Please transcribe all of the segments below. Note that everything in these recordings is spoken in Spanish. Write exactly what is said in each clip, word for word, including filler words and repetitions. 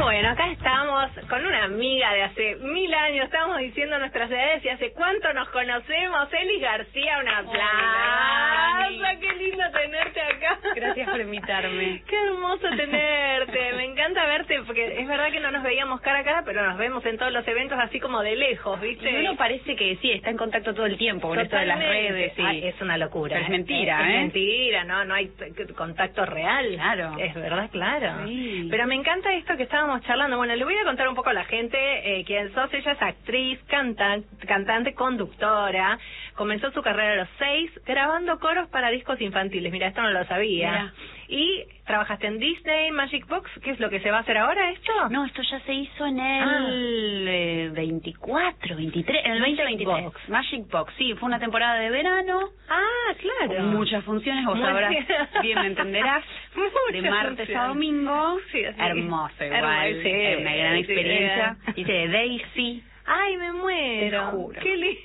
Bueno, acá estamos con una amiga de hace mil años, estamos diciendo nuestras edades y hace cuánto nos conocemos. Eli García, un aplauso. Qué lindo tenerte acá. Gracias por invitarme. Qué hermoso tenerte, me encanta verte, porque es verdad que no nos veíamos cara a cara, pero nos vemos en todos los eventos así como de lejos, ¿viste? Y uno parece que sí, está en contacto todo el tiempo con esto de las redes. Sí. Ay, es una locura. Pero es mentira, es, ¿eh? Es mentira, no, no hay contacto real. Claro. Es verdad, claro. Sí. Pero me encanta esto que estábamos charlando. Bueno, le voy a contar un poco a la gente eh, quién sos. Ella es actriz, canta, cantante, conductora. Comenzó su carrera a los seis grabando coros para discos infantiles. Mira, esto no lo sabía. Mira. Y trabajaste en Disney, Magic Box. ¿Qué es lo que se va a hacer ahora esto? No, esto ya se hizo en el Ah. eh, veinticuatro, veintitrés, en el veinte veintitrés. Box. Magic Box, sí, fue una temporada de verano. Ah, claro. Con muchas funciones, vos Muy sabrás, bien. bien me entenderás. Muchas De martes funciones. a domingo. Sí, así. Hermoso igual, Hermoso, sí. es una gran Sí, experiencia. sí. Hice de Daisy. Ay, me muero. Te juro. Qué lindo.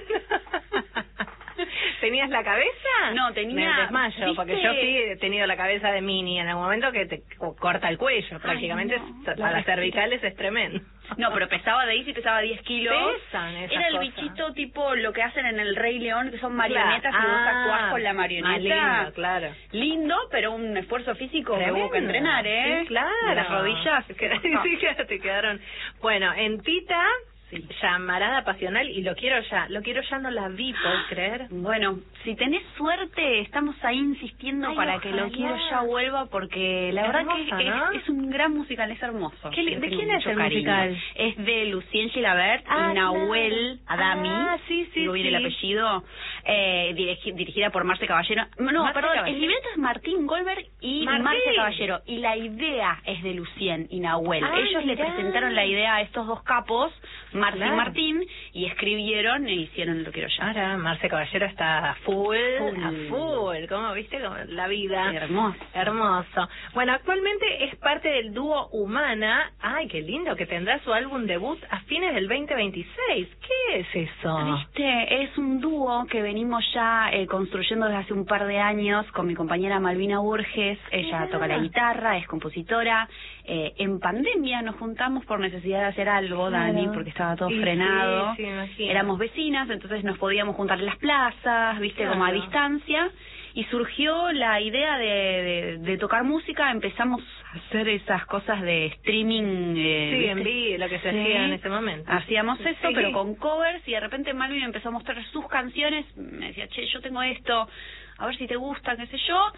¿Tenías la cabeza? No, tenía- Me desmayo, ¿viste? porque yo sí he tenido la cabeza de Minnie en algún momento que te co- corta el cuello, prácticamente no. es- La a las respira- cervicales es tremendo. No, pero pesaba Daisy, pesaba diez kilos. Pesan esas Era el cosas. bichito tipo lo que hacen en el Rey León, que son marionetas, Claro. y vos Ah, actuás con la marioneta. más lindo, claro. Lindo, pero un esfuerzo físico que Tremendo. hubo que entrenar, ¿eh? Sí, claro. De las rodillas. Que- sí, que te quedaron. Bueno, en Tita, Sí. llamarada pasional, y lo quiero ya. Lo quiero ya, no la vi, ¿puedes creer? Bueno, si tenés suerte, estamos ahí insistiendo Ay, para que lo ojalá. quiero ya vuelva, porque la verdad Hermoso, que es, ¿no? es un gran musical, es hermoso. ¿Qué li- Yo de tengo quién es mucho el cariño. musical? Es de Lucien Gilabert Ah, y Nahuel claro. Adami. Ah, sí, sí, Digo bien sí. el apellido. Eh, dirigi- dirigida por Marce Caballero. No, Marce perdón, Caballero. el libreto es Martín Goldberg y Martín. Marce Caballero. Y la idea es de Lucien y Nahuel. Ah, Ellos le mirá. presentaron la idea a estos dos capos, Marce Claro. y Martín, y escribieron e hicieron Lo Quiero Ya. Ahora Marce Caballero está a full, Full. a full, ¿cómo viste? Como la vida. Hermoso. Hermoso. Bueno, actualmente es parte del dúo Humana. Ay, qué lindo, que tendrá su álbum debut a fines del veinte veintiséis. ¿Qué es eso? Viste, es un dúo que venimos ya eh, construyendo desde hace un par de años con mi compañera Malvina Burges. Ella Mirá. toca la guitarra, es compositora. Eh, en pandemia nos juntamos por necesidad de hacer algo, Dani, Claro. porque estaba todo Y frenado. sí, sí, me imagino. Éramos vecinas, entonces nos podíamos juntar en las plazas, viste, como a Claro. distancia. Y surgió la idea de, de, de tocar música. Empezamos a hacer esas cosas de streaming. Eh, Sí, ¿viste? en vivo, lo que se Sí. hacía en ese momento. Hacíamos eso, Sí. pero con covers, y de repente Malvin empezó a mostrar sus canciones. Me decía, che, yo tengo esto, a ver si te gusta, qué sé yo.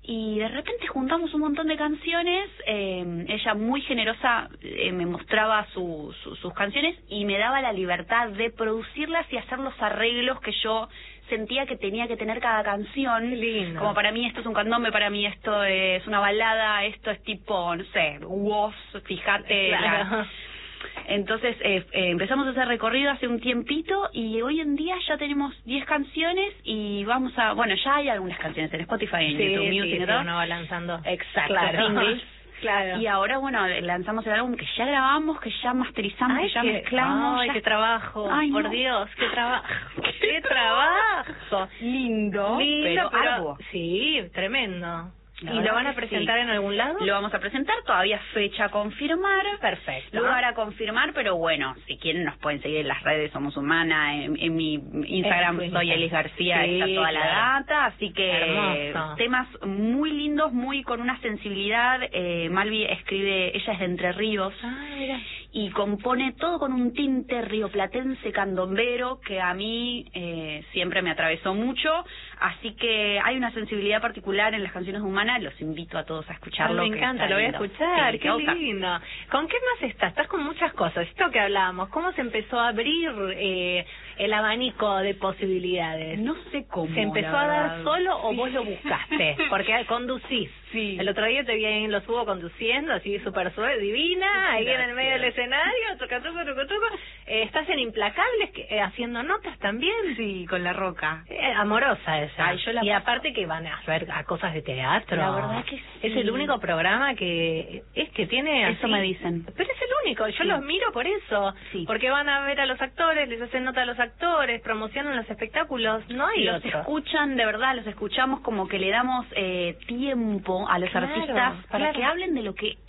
Y de repente juntamos un montón de canciones. Eh, ella, muy generosa, eh, me mostraba su, su- sus canciones y me daba la libertad de producirlas y hacer los arreglos que yo sentía que tenía que tener cada canción. Qué lindo. Como para mí esto es un candombe, para mí esto es una balada, esto es tipo, no sé, voz, fíjate. Claro. la- Entonces eh, eh, empezamos a hacer recorrido hace un tiempito y hoy en día ya tenemos diez canciones y vamos a... Bueno, ya hay algunas canciones en Spotify, en Sí, YouTube sí, Music, sí, ¿no? uno va lanzando. Exacto, Claro. singles. Claro. Y ahora, bueno, lanzamos el álbum que ya grabamos, que ya masterizamos, Ay, que ya qué- mezclamos. Ay, ya- qué trabajo. Ay, por no. Dios, qué trabajo. qué trabajo. Lindo, Lindo, pero arduo. Sí, tremendo. La ¿Y verdad lo van a que presentar sí. en algún lado? Lo vamos a presentar, todavía fecha a confirmar. Perfecto. Lugar a confirmar, pero bueno, si quieren nos pueden seguir en las redes, Somos Humana, en, en mi Instagram En tu soy Instagram. Elis García, Sí, está toda la claro. data, así que Hermoso. temas muy lindos, muy con una sensibilidad. eh, Malvi escribe, ella es de Entre Ríos, Ah, mira. y compone todo con un tinte rioplatense candombero que a mí eh, siempre me atravesó mucho, así que hay una sensibilidad particular en las canciones humanas. Los invito a todos a escucharlo. Ay, me que encanta, está lo voy a lindo. escuchar, Sí, qué te va a gustar. lindo. ¿Con qué más estás? Estás con muchas cosas, esto que hablábamos, ¿cómo se empezó a abrir eh, el abanico de posibilidades? No sé cómo. ¿Se empezó la a dar verdad. solo o Sí. vos lo buscaste? Porque conducís. Sí. El otro día te vi ahí en Los Hugo conduciendo, así súper suave, divina, ahí en el medio del escenario, toca, toca, toca, toca. Eh, ¿Estás en Implacables que, eh, haciendo notas también? Sí, con La Roca. Eh, amorosa esa. Ay, yo la y paso. aparte que van a ver a cosas de teatro. La verdad que sí. Es el único programa que es que tiene Eso así- me dicen. Pero es el único, yo Sí. los miro por eso. Sí. Porque van a ver a los actores, les hacen nota a los actores, promocionan los espectáculos, no hay Los otro. escuchan, de verdad, los escuchamos como que le damos eh, tiempo a los Claro, artistas para claro. que hablen de lo que ellos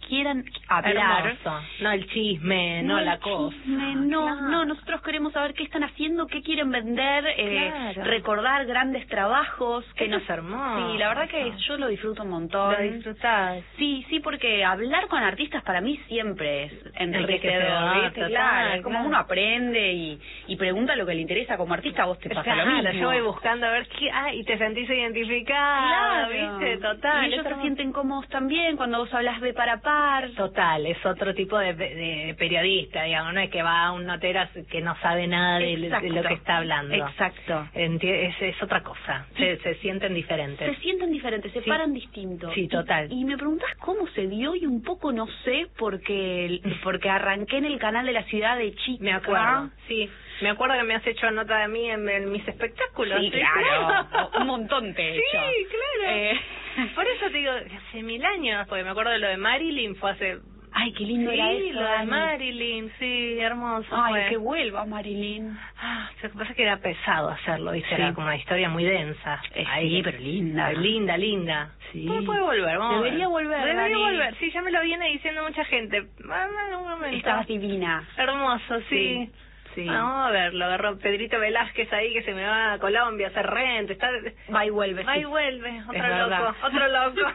quieran hablar. Hermoso. No el chisme, no, no la el cosa. Chisme, no, claro. no, nosotros queremos saber qué están haciendo, qué quieren vender, eh, Claro. recordar grandes trabajos. Que Eso nos... es hermoso. Sí, la verdad que yo lo disfruto un montón. Lo disfrutás. Sí, sí, porque hablar con artistas para mí siempre es enriquecedor, Enriquecedor, ¿viste? total, Claro, es como claro. uno aprende y, y pregunta lo que le interesa como artista, a vos te pasa Claro, lo mismo. yo voy buscando a ver qué, ah, y te sentís identificada, Claro. ¿viste? Total. Y ellos es se hermoso. sienten cómodos también cuando vos hablas de par a par. Total, es otro tipo de, de periodista, digamos, no es que va a un notero que no sabe nada de, de lo que está hablando. Exacto. Enti- es, es otra cosa, se, se sienten diferentes. Se sienten diferentes, se Sí. paran distinto. Sí, total. Y, y me preguntás cómo se dio y un poco no sé porque porque arranqué en el canal de la ciudad de chica. Me acuerdo, sí. Me acuerdo que me has hecho nota de mí en, en mis espectáculos. Sí, claro. Un montón te he Sí, hecho. claro. Eh, Por eso te digo, hace mil años, porque me acuerdo de lo de Marilyn, fue hace... Ay, qué lindo sí, era eso. lo de Dani. Marilyn, sí, hermoso. Ay, fue. que vuelva Marilyn. Ah, lo que pasa es que era pesado hacerlo, ¿viste? Sí. Era como una historia muy densa. Eh, Ahí, sí, pero linda. Linda, linda. Sí. Puede, puede volver, vamos a ver. Debería volver, Debería Dani. volver, sí, ya me lo viene diciendo mucha gente. Vamos en un momento. Estabas divina. Hermoso, sí. Sí. Vamos a ver, lo agarró Pedrito Velázquez ahí que se me va a Colombia a hacer renta. Está... Va y vuelve. Va sí. y vuelve, otro Es loco, verdad. otro loco.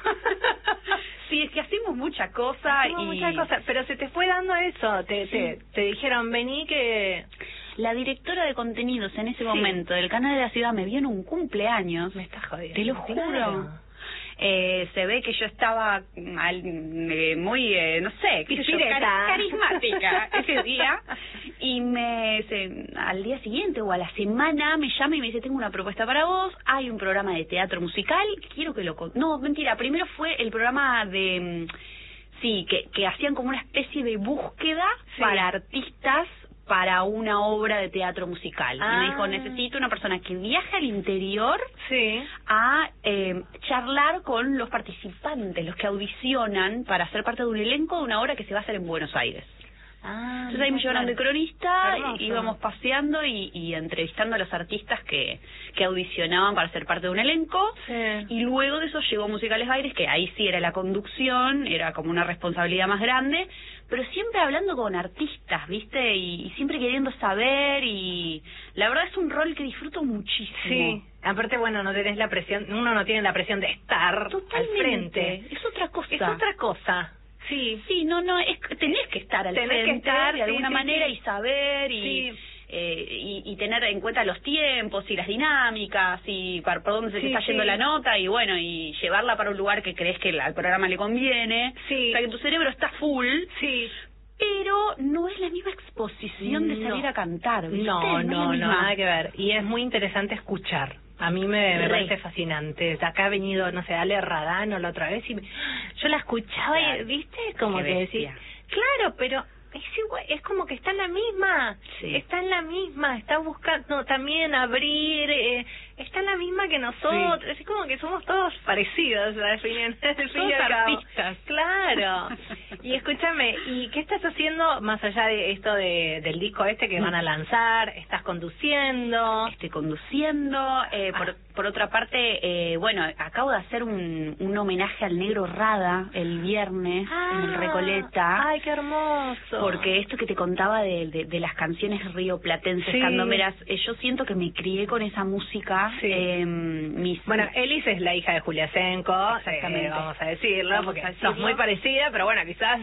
Sí, es que hacemos mucha cosa Hacemos y... muchas cosas, pero se te fue dando eso, te, Sí. te, te dijeron, vení que... La directora de contenidos en ese Sí. momento del canal de la ciudad me vio en un cumpleaños. Me estás jodiendo. Te lo juro. Claro. Eh, se ve que yo estaba mm, al, eh, muy, eh, no sé, qué sé yo, Pireta. cari- carismática ese día. Y me se, al día siguiente o a la semana me llama y me dice, tengo una propuesta para vos, hay un programa de teatro musical, quiero que lo... con-". No, mentira, primero fue el programa de... mm, Sí, que, que hacían como una especie de búsqueda Sí. para artistas para una obra de teatro musical. Ah. Y me dijo, necesito una persona que viaje al interior Sí. a eh, charlar con los participantes, los que audicionan para ser parte de un elenco de una obra que se va a hacer en Buenos Aires. Ah, Entonces ahí me llevaron de cronista, Hermoso. íbamos paseando y, y entrevistando a los artistas que, que audicionaban para ser parte de un elenco. Sí. Y luego de eso llegó Musicales Baires, que ahí sí era la conducción, era como una responsabilidad más grande, pero siempre hablando con artistas, ¿viste? Y, y siempre queriendo saber, y la verdad es un rol que disfruto muchísimo. Sí, aparte, bueno, no tenés la presión, uno no tiene la presión de estar Totalmente. al frente. Es otra cosa. Es otra cosa. Sí. Sí, no, no, es que tenés que estar al Tenés que frente estar, de sí, alguna sí, manera sí. y saber y, Sí. eh, y y tener en cuenta los tiempos y las dinámicas y para, por dónde se te Sí, está yendo sí. la nota y bueno, y llevarla para un lugar que crees que la- al programa le conviene. Sí. O sea, que tu cerebro está full, Sí. pero no es la misma exposición de No. salir a cantar, ¿viste? No, es la no, no, misma. nada que ver. Y es muy interesante escuchar. A mí me, me Re. parece fascinante. Acá ha venido, no sé, Ale Radano la otra vez y me- yo la escuchaba y, Claro. ¿viste? Como Qué que bestia. decís, claro, pero es igual, es como que está en la misma, Sí. está en la misma, está buscando también abrir, eh, está en la misma que nosotros, es como que somos todos parecidos al fin, y- al fin y Todos al cabo. artistas. Claro. Y escúchame, ¿y qué estás haciendo más allá de esto de, del disco este que van a lanzar? ¿Estás conduciendo? Estoy conduciendo. Eh, por, Ah. por otra parte, eh, bueno, acabo de hacer un, un homenaje al Negro Rada el viernes en el Recoleta. Ay, qué hermoso. Porque esto que te contaba de, de, de las canciones rioplatenses, Sí. candomeras, eh, yo siento que me crié con esa música. Sí. Eh, mis, Bueno, Elis es la hija de Julia Senko, Exactamente. eh, vamos a decirlo, Vamos porque a decirlo. sos muy parecida, pero bueno, quizás...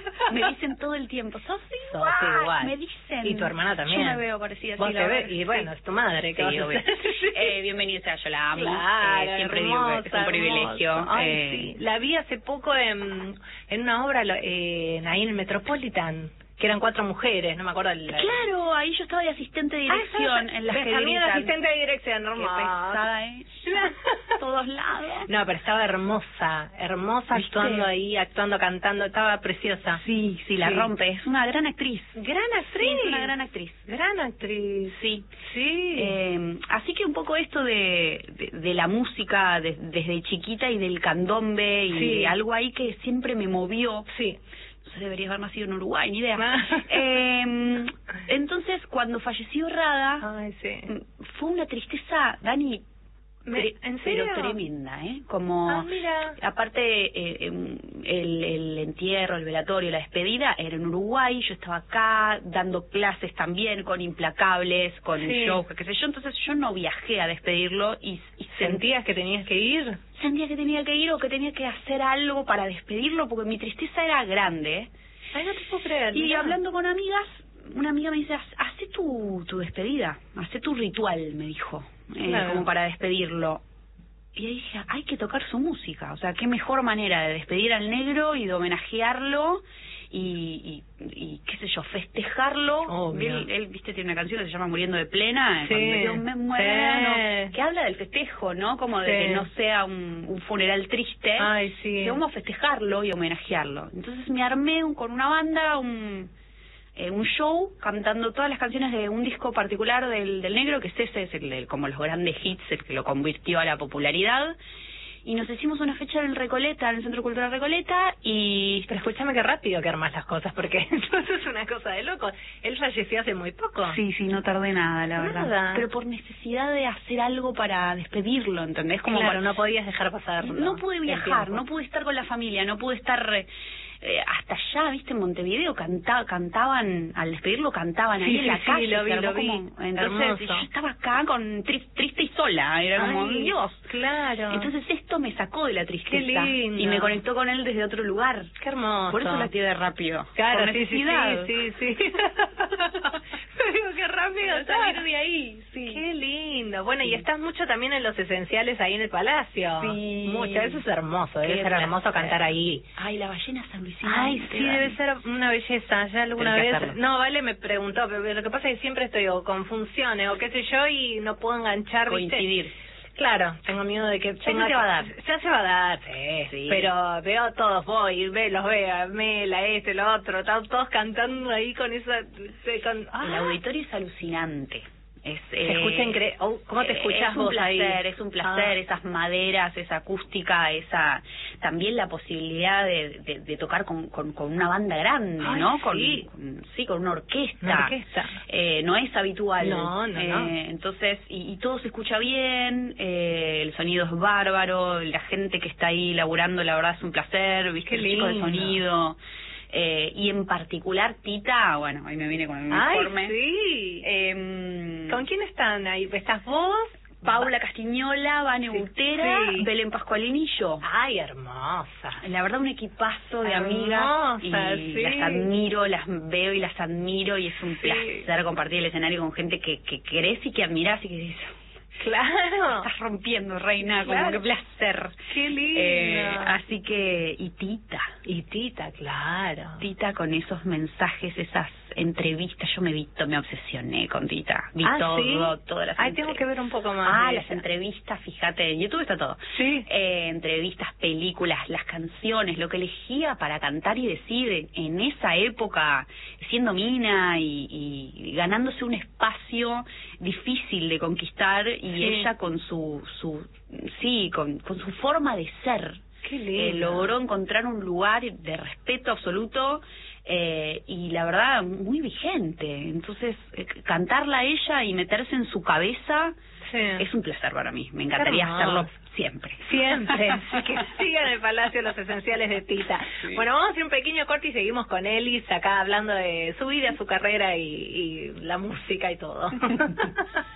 me dicen todo el tiempo, sos Sos igual, igual. me dicen. Y tu hermana también. Yo me veo parecida. Vos sí, te la ves, verdad. y bueno, es tu madre. ¿qué vas Sí, a obvio. hacer? Eh, bienvenida sea, yo la amo. Claro, Eh, siempre digo que es un hermosa, privilegio. hermosa. Ay, eh, sí. La vi hace poco en, en una obra lo- eh, ahí en el Metropolitan, que eran cuatro mujeres, no me acuerdo. El, Claro, ahí yo estaba de asistente de Ah, dirección estaba- en las que también gritan. asistente de dirección, Qué hermosa. pesada es. Todos lados. No, pero estaba hermosa, hermosa ¿Viste? actuando ahí, actuando, cantando, estaba preciosa. Sí, sí, la Sí. rompe. Es una gran actriz. Gran Sí, actriz. es una gran actriz. Gran actriz. Sí. Sí. Eh, así que un poco esto de, de, de la música de- desde chiquita y del candombe y Sí. de algo ahí que siempre me movió. Sí. No sé, debería haber nacido en Uruguay, ni idea. Ah. Eh, entonces, cuando falleció Rada, Ay, sí. fue una tristeza, Dani, Me, ¿En serio? Pero tremenda, ¿eh? Como, ah, mira. aparte, eh, el, el entierro, el velatorio, la despedida era en Uruguay, yo estaba acá dando clases también con Implacables, con sí. shows, qué sé yo, entonces yo no viajé a despedirlo y, y ¿Sentías que tenías que ir? Sentía que tenía que ir o que tenía que hacer algo para despedirlo porque mi tristeza era grande. Ay, no te puedo creer. Y mira. hablando con amigas, una amiga me dice, hace tu, tu despedida, hace tu ritual, me dijo, eh, claro. como para despedirlo. Y ahí dije, hay que tocar su música, o sea, qué mejor manera de despedir al negro y de homenajearlo y, y, y qué sé yo, festejarlo. Obvio. Él, él, viste, tiene una canción que se llama Muriendo de Plena, sí. cuando yo me muero, sí. que habla del festejo, ¿no? Como de sí. que no sea un, un funeral triste, Ay, sí. que vamos a festejarlo y homenajearlo. Entonces me armé un, con una banda un... Eh, un show cantando todas las canciones de un disco particular del, del negro, que es ese, es el, el, como los grandes hits, el que lo convirtió a la popularidad. Y nos hicimos una fecha en Recoleta, en el Centro Cultural Recoleta, y... Pero escúchame qué rápido que armas las cosas, porque eso es una cosa de loco. Él falleció hace muy poco. Sí, sí, no tardé nada, la nada. verdad. Pero por necesidad de hacer algo para despedirlo, ¿entendés? Como claro, para... no podías dejar pasar. No pude viajar, no pude estar con la familia, no pude estar... Eh, hasta allá, viste, en Montevideo canta, cantaban, al despedirlo cantaban ahí sí, en sí, la sí, calle, lo vi, lo vi. Como, entonces hermoso. yo estaba acá con tri, triste y sola, era como, Ay, Dios. Claro. Entonces esto me sacó de la tristeza. Qué lindo. Y me conectó con él desde otro lugar. Qué hermoso. Por eso la tiré rápido. Claro, por sí, sí, necesidad. sí, sí, sí. Digo, qué rápido salir de ahí, sí. Qué lindo. Bueno, sí. y estás mucho también en los esenciales ahí en el Palacio. Sí. Mucho, eso es hermoso, debe Qué ser placer. hermoso cantar ahí. Ay, la ballena San Luisino. Ay, sí, debe ser una belleza. Ya alguna Tenés que vez... hacerlo. No, Vale me preguntó, pero lo que pasa es que siempre estoy o con funciones o qué sé yo y no puedo enganchar, ¿viste? Coincidir. Claro, tengo miedo de que Ya tenga... se te va a dar. Ya se va a dar, sí, Sí. pero veo a todos, voy, ve, los veo, a Mela, este, lo otro, están todos cantando ahí con esa... Con, ¡ah! El auditorio es alucinante. Es, Se eh, escucha incre... oh, ¿Cómo te escuchas es un vos placer, ahí? Es un placer, Ah. esas maderas, esa acústica, esa también la posibilidad de, de, de tocar con, con, con una banda grande, Ay, ¿no? Con, sí. con sí, con una orquesta. Una orquesta. Eh, no es habitual. No, no, eh, no. Entonces, y, y todo se escucha bien, eh, el sonido es bárbaro, la gente que está ahí laburando, la verdad es un placer, viste, Qué el chico de lindo. sonido. Eh, y en particular Tita, bueno, ahí me vine con el uniforme. Ay, sí. Eh, ¿Con quién están ahí? ¿Estás vos? Paula Castiñola, Vane Sí, Butera, sí. Belén Pascualini y yo. Ay, hermosa. La verdad, un equipazo de Hermosa, amigas y sí. las admiro, las veo y las admiro y es un Sí. placer compartir el escenario con gente que, que querés y que admirás y que dices, Claro. estás rompiendo, reina, Claro. como que placer. Qué lindo. Eh, así que, y Tita, Y Tita, claro. Tita con esos mensajes, esas entrevistas, yo me vi, me obsesioné con Tita, vi Ah, todo, ¿sí? todas las Ay, tengo entre- que ver un poco más. Ah, de las ella. entrevistas, fíjate, en YouTube está todo. Sí. Eh, entrevistas, películas, las canciones, lo que elegía para cantar y decir en esa época, siendo mina y, y ganándose un espacio difícil de conquistar y Sí. ella con su, su sí, con, con su forma de ser. Qué Eh, lindo. logró encontrar un lugar de respeto absoluto eh, y la verdad muy vigente. Entonces, eh, cantarla a ella y meterse en su cabeza Sí. es un placer para mí. Me encantaría hermoso. hacerlo siempre. Siempre, así que sigan el Palacio los esenciales de Tita. Sí. Bueno, vamos a hacer un pequeño corte y seguimos con Elis acá hablando de su vida, su carrera y, y la música y todo.